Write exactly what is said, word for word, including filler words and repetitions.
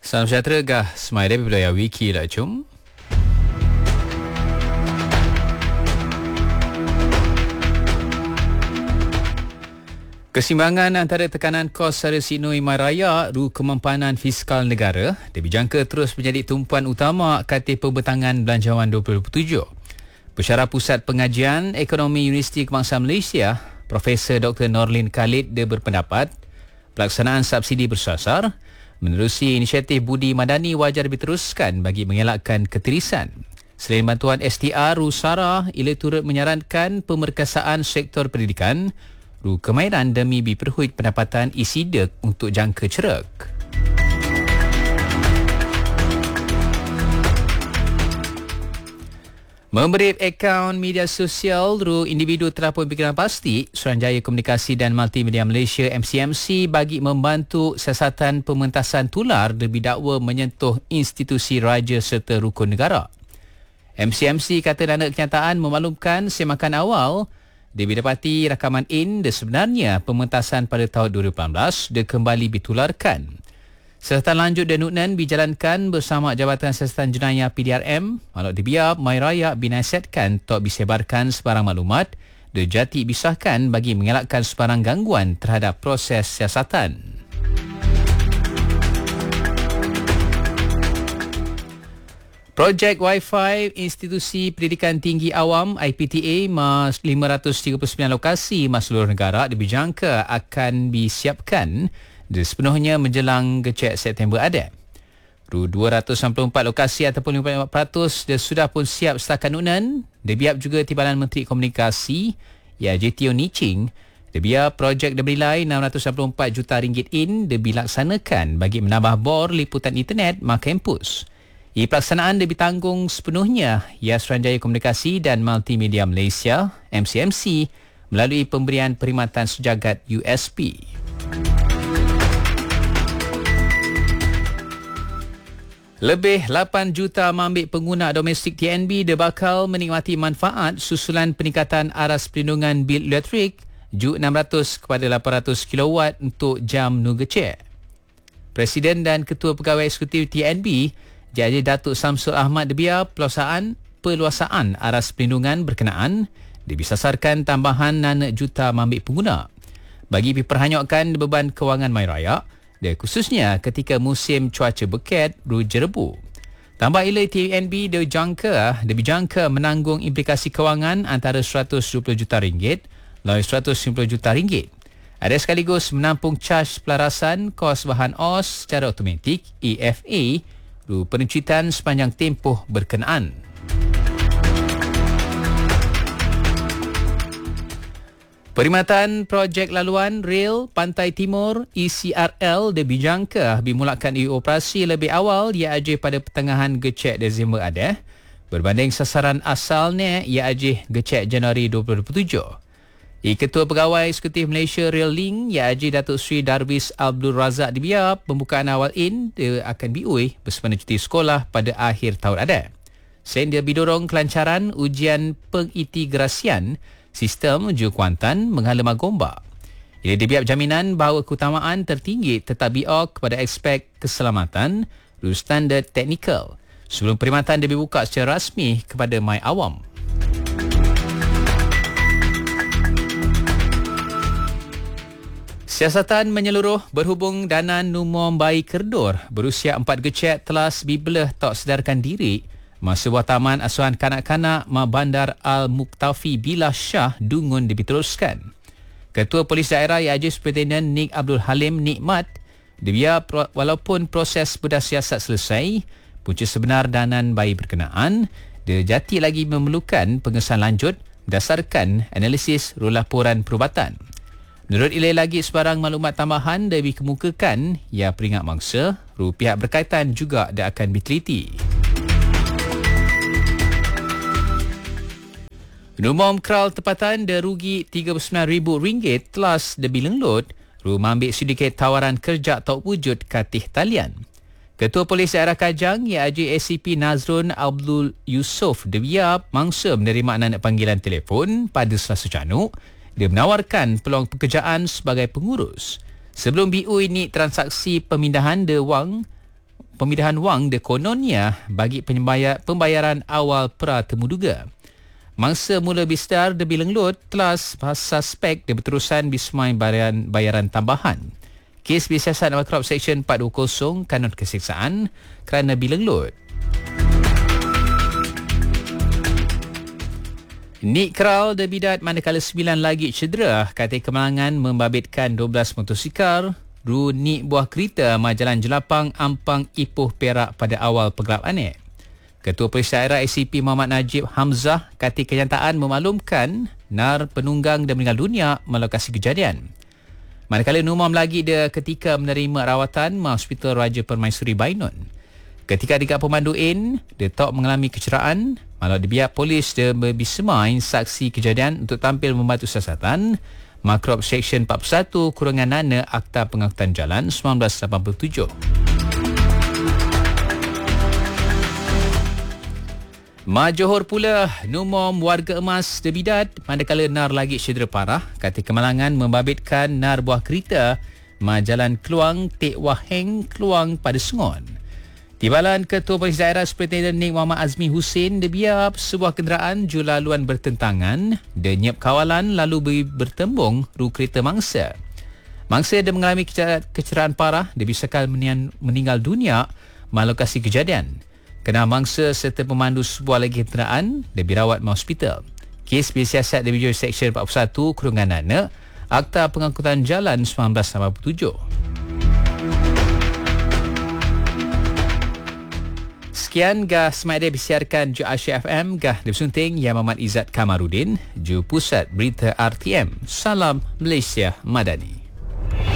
Salam sejahtera gah semai dari wilayah Wiki lah cum. Kesimbangan antara tekanan kos sara sinoi mai raya ru kemampanan fiskal negara dijangka terus menjadi tumpuan utama Katih Pembentangan Belanjawan dua ribu dua puluh tujuh. Pensyarah Pusat Pengajian Ekonomi Universiti Kebangsaan Malaysia, Profesor Doktor Norlin Khalid dia berpendapat pelaksanaan subsidi bersasar menerusi inisiatif budi madani wajar diteruskan bagi mengelakkan ketirisan. Selain bantuan S T R, Ru Sara ia turut menyarankan pemerkasaan sektor pendidikan Ru Kemahiran demi diperhut pendapatan isi dek untuk jangka cerek. Memberi akaun media sosial Ru individu terapun fikiran pasti, Suruhanjaya Komunikasi dan Multimedia Malaysia M C M C bagi membantu siasatan pementasan tular lebih dakwa menyentuh institusi raja serta rukun negara. M C M C kata dana kenyataan memaklumkan semakan awal dia didapati rakaman in dan sebenarnya pementasan pada tahun dua ribu lapan belas dia kembali ditularkan. Siasatan lanjut dan nuknan dijalankan bersama Jabatan Siasatan Jenayah P D R M. Walau dibiar, mai raya binasihatkan tak disebarkan sebarang maklumat dia jati bisahkan bagi mengelakkan sebarang gangguan terhadap proses siasatan. Projek Wi-Fi Institusi Pendidikan Tinggi Awam I P T A mas lima ratus tiga puluh sembilan lokasi mas seluruh negara dijangka akan disiapkan dan sepenuhnya menjelang kecek September ada. Ru dua ratus enam puluh empat lokasi ataupun lima puluh empat peratus dia sudah pun siap setakat nunan. Debiap juga Timbalan Menteri Komunikasi ya J T O Niching. Debiap projek dibernilai enam ratus enam puluh empat juta ringgit in dilaksanakan bagi menambah bor liputan internet mak kampus. Ia pelaksanaan dia ditanggung sepenuhnya ya Suruhanjaya Komunikasi dan Multimedia Malaysia M C M C melalui pemberian perkhidmatan sejagat U S P. Lebih lapan juta mambik pengguna domestik T N B dia bakal menikmati manfaat susulan peningkatan aras perlindungan bil elektrik J enam ratus kepada lapan ratus kilowatt untuk jam nugecek. Presiden dan Ketua Pegawai Eksekutif T N B J J Datuk Samsul Ahmad debiar peluasaan peluasaan aras perlindungan berkenaan dibisasarkan tambahan enam juta mambik pengguna bagi diperhanyutkan beban kewangan mai raya dan khususnya ketika musim cuaca beket ru jerebu. Tambah ila T N B dijangka dijangka menanggung implikasi kewangan antara seratus dua puluh juta ringgit lalu seratus lima puluh juta ringgit. Ada sekaligus menampung caj pelarasan kos bahan O S secara automatik E F A ru penuncitan sepanjang tempoh berkenaan. Perkhidmatan projek laluan rel Pantai Timur E C R L dijangka dimulakan operasi lebih awal iaitu pada pertengahan gecek Disember ada berbanding sasaran asalnya iaitu gecek Januari dua ribu dua puluh tujuh. I Ketua Pegawai Eksekutif Malaysia Rail Link iaitu Datuk Seri Darwis Abdul Razak dibiar pembukaan awal in dia akan biui bersama cuti sekolah pada akhir tahun ada. Selain dia bidorong kelancaran ujian pengintegrasian sistem ujian kuantan menghala Magomba. Ia dibiar jaminan bahawa keutamaan tertinggi tetap biar kepada aspek keselamatan dan standard teknikal sebelum perkhidmatan dia dibuka secara rasmi kepada mai awam. Siasatan menyeluruh berhubung Danan Numor Bayi Kerdor berusia empat gecek telah bibelah tak sedarkan diri masa sebuah taman asuhan kanak-kanak Ma Bandar Al-Muktafi Billah Shah Dungun diteruskan. Ketua Polis Daerah iaitu Superintendent Nik Abdul Halim Nikmat dia walaupun proses bedah siasat selesai, punca sebenar Danan bayi berkenaan dia jati lagi memerlukan pengesahan lanjut berdasarkan analisis ru laporan perubatan. Menurut ilai lagi sebarang maklumat tambahan dia dikemukakan ia peringat mangsa ru pihak berkaitan juga dia akan diteliti. Numom kral tempatan dia rugi tiga puluh sembilan ribu ringgit telah dibilang lot ru ambil sindiket tawaran kerja tak wujud katih talian. Ketua Polis Daerah Kajang iaitu A C P Nazrun Abdul Yusof dia mangsa menerima anak panggilan telefon pada Selasa Canuk. Dia menawarkan peluang pekerjaan sebagai pengurus. Sebelum B U ini transaksi pemindahan de wang pemindahan wang de kononnya bagi penyembayar, pembayaran awal pra temuduga. Mangsa mula bistar de bilenglut telah suspek de berterusan bismai bayaran, bayaran tambahan. Kes bersiasat nama Crop Section empat dua kosong Kanun Keseksaan kerana bilenglut. Nick Kral de bidat manakala sembilan lagi cedera katil kemalangan membabitkan dua belas motosikal ru Nick buah kereta Majalan Jelapang Ampang Ipoh Perak pada awal pergelap anik. Ketua Polis Daerah A C P Muhammad Najib Hamzah katil kenyataan memaklumkan nar penunggang dan meninggal dunia melokasi kejadian. Manakala Numam lagi dia ketika menerima rawatan di Hospital Raja Permaisuri Bainun. Ketika dekat pemandu in, dia tak mengalami kecederaan. Malah dibiak polis dia berbisemai saksi kejadian untuk tampil membantu siasatan Makrop Section empat puluh satu Kurungan Nana Akta Pengangkutan Jalan seribu sembilan ratus lapan puluh tujuh. Ma Johor pula, Numom warga emas de bidat manakala nar lagi cedera parah katil kemalangan membabitkan nar buah kereta ma Jalan Keluang Tek Waheng Keluang pada Sengon. Timbalan Ketua Polis Daerah Superintendent Nik Muhammad Azmi Hussein de biap sebuah kenderaan julaluan bertentangan de nyep kawalan lalu bertembung ru kereta mangsa. Mangsa de mengalami kecederaan parah de bisakan meninggal dunia ma lokasi kejadian. Kena mangsa serta pemandu sebuah lagi kenderaan lebih rawat di hospital. Kes bersiasat Division Section empat puluh satu Kurungan Nana Akta Pengangkutan Jalan seribu sembilan ratus lapan puluh tujuh. Sekian gah semada disiarkan Ju Asia F M gah disunting yang Muhammad Izzat Kamarudin Ju Pusat Berita R T M. Salam Malaysia Madani.